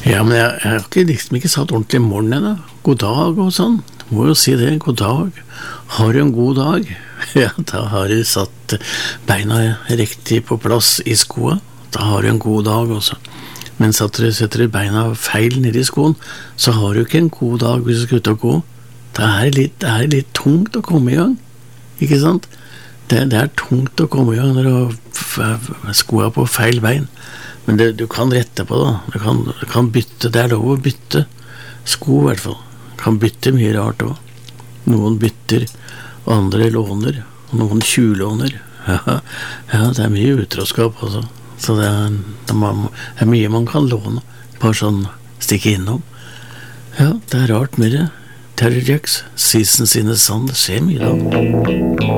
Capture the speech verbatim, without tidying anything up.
Ja, men jeg, jeg har ikke, liksom ikke satt ordentlig morgen ennå. God dag og sånn. Må jo si det, god dag. Har du en god dag? Ja, da har du satt beina riktig på plass i skoa. Da har du en god dag også. Men setter du, setter du beina feil ned i skoen, så har du ikke en god dag hvis du skal ut og gå. Det er litt, det er litt tungt å komme i gang, ikke sant? Det, det er tungt å komme i gang når du har skoa på feil bein. Men det, du kan rette på det. Du kan, du kan bytte. Det er lov å bytte sko i hvert fall. Du kan bytte mye rart også. Noen bytter, andre låner, og noen tjuvlåner. Ja, ja, det er mye utroskap også. Så det er, det er mye man kan låne. Bare sånn stikke innom. Ja, det er rart med det. Terry Jacks, Seasons in the Sun, det skjer mye da.